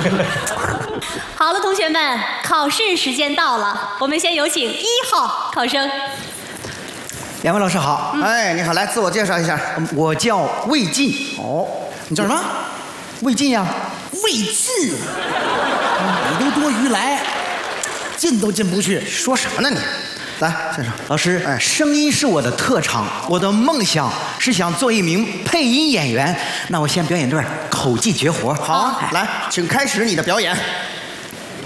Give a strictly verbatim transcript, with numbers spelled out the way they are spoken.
好了，同学们，考试时间到了，我们先有请一号考生。 两位老师好。 嗯、哎，你好，来自我介绍一下， 我叫魏晋。 哦，你叫什么？ 魏晋呀。 魏晋，你都多余来，进都进不去，说什么呢你？来，先生， 老师，哎，声音是我的特长，我的梦想是想做一名配音演员。那我先表演段口技绝活。 好，来，请开始你的表演。